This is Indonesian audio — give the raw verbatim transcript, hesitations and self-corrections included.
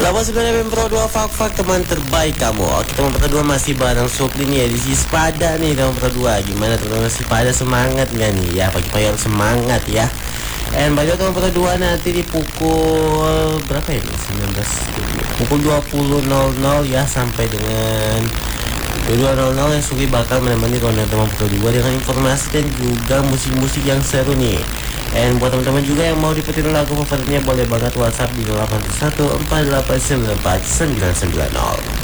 Lawan sebenarnya Pro dua Fak-Fak, teman terbaik kamu. Oke, teman Pro dua masih bareng Supli nih, edisi sepada nih teman Pro dua. Gimana teman masih pada semangat nggak nih? Ya pagi-pagi harus semangat ya. And banyak teman Pro dua nanti di pukul berapa ini? sembilan belas pukul dua puluh nol nol ya, sampai dengan dua puluh nol nol yang Suki bakal menemani ronde teman Pro dua dengan informasi dan juga musik-musik yang seru nih. And buat teman-teman juga yang mau dipetin lagu favoritnya, boleh banget WhatsApp di nol delapan satu empat delapan sembilan empat sembilan sembilan nol.